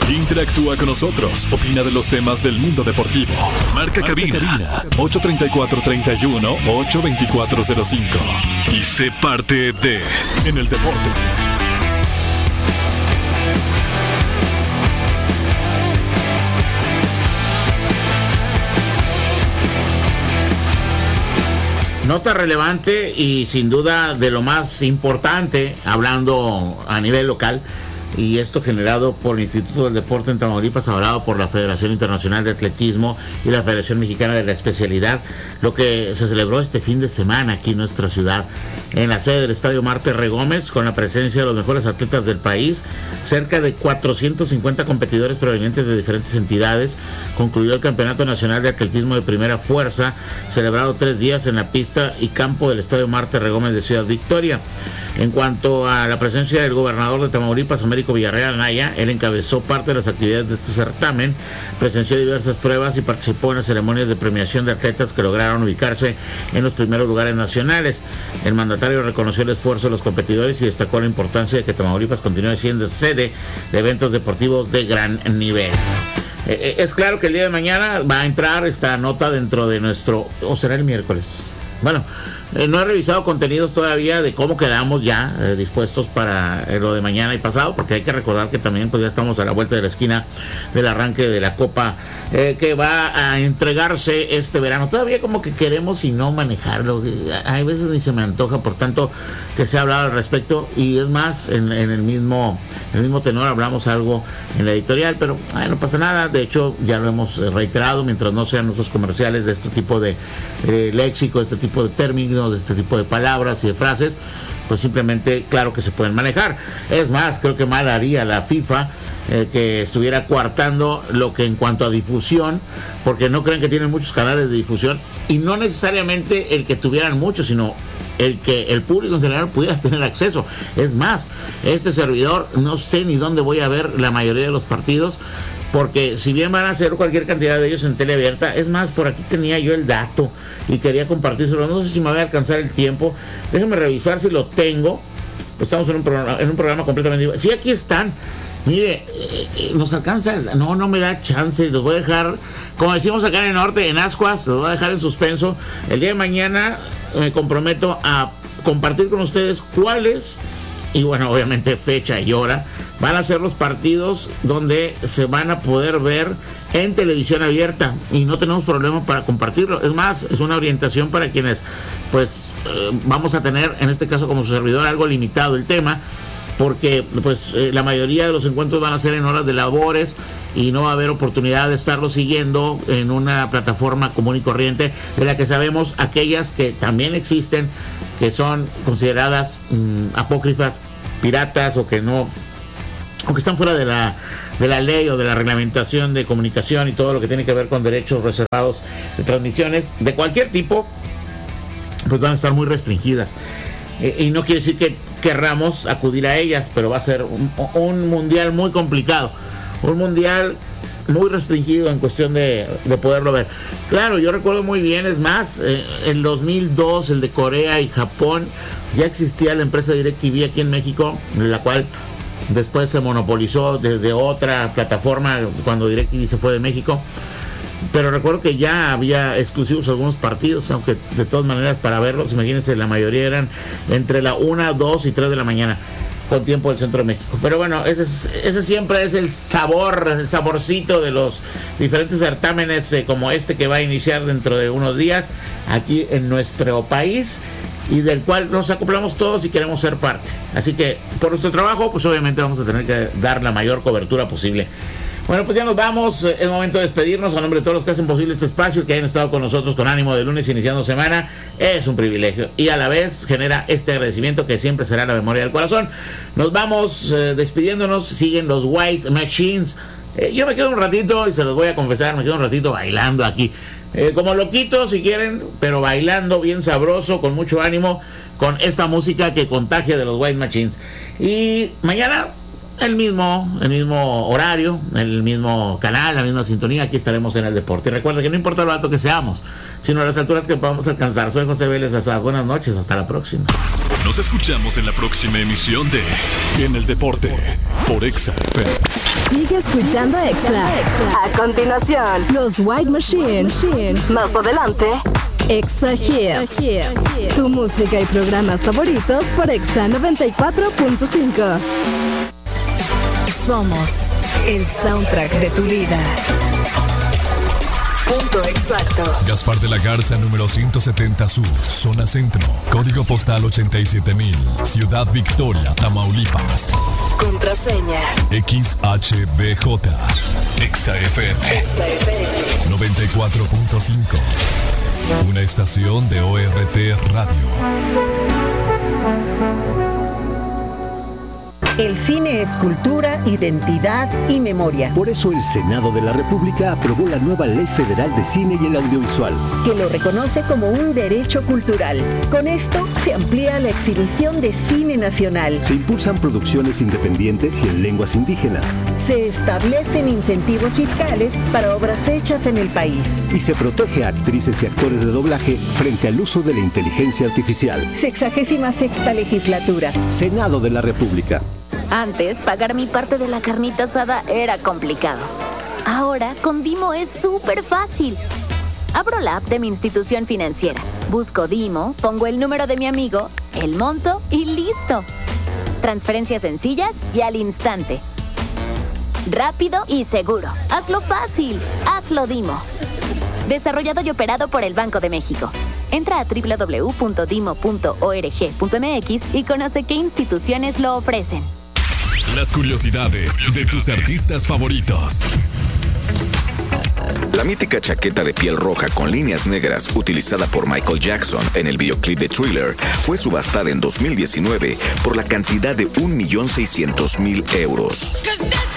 Interactúa con nosotros, opina de los temas del mundo deportivo. Marca cabina 834-31 82405 y sé parte de En el Deporte. Nota relevante y sin duda de lo más importante, hablando a nivel local, y esto generado por el Instituto del Deporte en Tamaulipas, avalado por la Federación Internacional de Atletismo y la Federación Mexicana de la Especialidad, lo que se celebró este fin de semana aquí en nuestra ciudad, en la sede del Estadio Marte Regómez, con la presencia de los mejores atletas del país, cerca de 450 competidores provenientes de diferentes entidades. Concluyó el Campeonato Nacional de Atletismo de Primera Fuerza, celebrado 3 días en la pista y campo del Estadio Marte Regómez de Ciudad Victoria. En cuanto a la presencia del gobernador de Tamaulipas, Américo Villarreal Anaya, él encabezó parte de las actividades de este certamen, presenció diversas pruebas y participó en las ceremonias de premiación de atletas que lograron ubicarse en los primeros lugares nacionales. El mandatario reconoció el esfuerzo de los competidores y destacó la importancia de que Tamaulipas continúe siendo sede de eventos deportivos de gran nivel. Es claro que el día de mañana va a entrar esta nota dentro de nuestro... ¿O será el miércoles? Bueno, no he revisado contenidos todavía de cómo quedamos ya dispuestos para lo de mañana y pasado, porque hay que recordar que también pues ya estamos a la vuelta de la esquina del arranque de la Copa que va a entregarse este verano. Todavía como que queremos y no manejarlo, hay veces ni se me antoja, por tanto que se ha hablado al respecto, y es más, en el mismo tenor hablamos algo en la editorial, pero no pasa nada. De hecho ya lo hemos reiterado, mientras no sean usos comerciales de este tipo de léxico, de este tipo de términos, de este tipo de palabras y de frases, pues simplemente claro que se pueden manejar. Es más, creo que mal haría la FIFA que estuviera coartando lo que en cuanto a difusión, porque no creen que tienen muchos canales de difusión, y no necesariamente el que tuvieran muchos, sino el que el público en general pudiera tener acceso. Es más, este servidor no sé ni dónde voy a ver la mayoría de los partidos, porque si bien van a hacer cualquier cantidad de ellos en tele abierta, es más, por aquí tenía yo el dato y quería compartírselo, no sé si me va a alcanzar el tiempo, déjenme revisar si lo tengo. Pues estamos en un programa completamente... Sí, aquí están. Mire, nos alcanza, no me da chance, los voy a dejar, como decimos acá en el norte, en ascuas, los voy a dejar en suspenso. El día de mañana me comprometo a compartir con ustedes cuáles, y bueno, obviamente fecha y hora, van a ser los partidos donde se van a poder ver en televisión abierta, y no tenemos problema para compartirlo. Es más, es una orientación para quienes pues vamos a tener, en este caso como su servidor, algo limitado el tema, porque pues la mayoría de los encuentros van a ser en horas de labores y no va a haber oportunidad de estarlo siguiendo en una plataforma común y corriente, de la que sabemos aquellas que también existen, que son consideradas apócrifas, piratas, o que no, o que están fuera de la ley o de la reglamentación de comunicación y todo lo que tiene que ver con derechos reservados de transmisiones de cualquier tipo, pues van a estar muy restringidas. Y no quiere decir que querramos acudir a ellas, pero va a ser un mundial muy complicado, un mundial muy restringido en cuestión de poderlo ver. Claro, yo recuerdo muy bien, es más, en 2002, el de Corea y Japón, ya existía la empresa DirecTV aquí en México, la cual después se monopolizó desde otra plataforma cuando DirecTV se fue de México. Pero recuerdo que ya había exclusivos algunos partidos, aunque de todas maneras para verlos, imagínense, la mayoría eran entre la 1, 2 y 3 de la mañana, con tiempo del centro de México. Pero bueno, ese siempre es el saborcito de los diferentes certámenes como este que va a iniciar dentro de unos días aquí en nuestro país, y del cual nos acoplamos todos y queremos ser parte. Así que por nuestro trabajo, pues obviamente vamos a tener que dar la mayor cobertura posible. Bueno, pues ya nos vamos, es momento de despedirnos. A nombre de todos los que hacen posible este espacio, que hayan estado con nosotros con ánimo de lunes iniciando semana, es un privilegio y a la vez genera este agradecimiento que siempre será la memoria del corazón. Nos vamos despidiéndonos, siguen los White Machines. Yo me quedo un ratito, y se los voy a confesar, me quedo un ratito bailando aquí, como loquito si quieren, pero bailando bien sabroso, con mucho ánimo, con esta música que contagia de los White Machines. Y mañana el mismo horario, el mismo canal, la misma sintonía. Aquí estaremos en el deporte. Y recuerda que no importa lo alto que seamos, sino las alturas que podamos alcanzar. Soy José Vélez Azad. Buenas noches, hasta la próxima. Nos escuchamos en la próxima emisión de En el Deporte por Exa FM. Sigue escuchando Exa. A continuación, Los White Machine. más adelante, Exa Hit. Tu música y programas favoritos por Exa 94.5. Somos el soundtrack de tu vida. punto exacto. Gaspar de la Garza, número 170 Sur, zona centro, código postal 87,000, Ciudad Victoria, Tamaulipas. Contraseña. XHBJ, Exa FM 94.5, una estación de ORT Radio. El cine es cultura, identidad y memoria. Por eso el Senado de la República aprobó la nueva Ley Federal de Cine y el Audiovisual, Que lo reconoce como un derecho cultural. Con esto se amplía la exhibición de cine nacional. se impulsan producciones independientes y en lenguas indígenas, Se establecen incentivos fiscales para obras hechas en el país. y se protege a actrices y actores de doblaje frente al uso de la inteligencia artificial. 66ª legislatura. Senado de la República. Antes, pagar mi parte de la carnita asada era complicado. Ahora, con Dimo es súper fácil. Abro la app de mi institución financiera, busco Dimo, pongo el número de mi amigo, el monto y listo. Transferencias sencillas y al instante. Rápido y seguro. Hazlo fácil. Hazlo Dimo. Desarrollado y operado por el Banco de México. Entra a www.dimo.org.mx y conoce qué instituciones lo ofrecen. Las curiosidades de tus artistas favoritos. La mítica chaqueta de piel roja con líneas negras utilizada por Michael Jackson en el videoclip de Thriller fue subastada en 2019 por la cantidad de 1.600.000 euros.